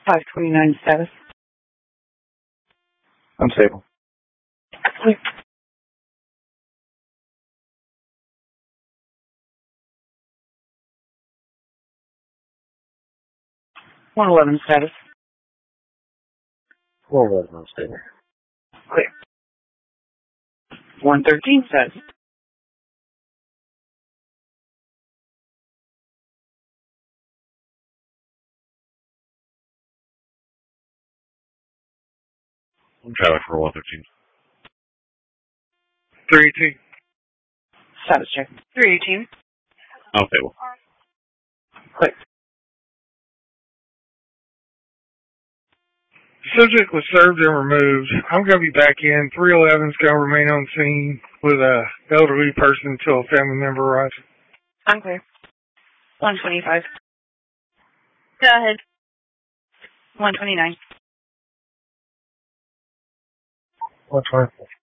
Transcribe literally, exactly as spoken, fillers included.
five twenty-nine status. Unstable. Clear. one eleven status. four eleven unstable. Clear. one thirteen status. Traffic for one thirteen. three eighteen. Status check. three eighteen. Unstable. Clear. The subject was served and removed. I'm going to be back in. three eleven's going to remain on scene with a elderly person until a family member arrives. I'm clear. one twenty-five. Go ahead. one twenty-nine. one twenty-four.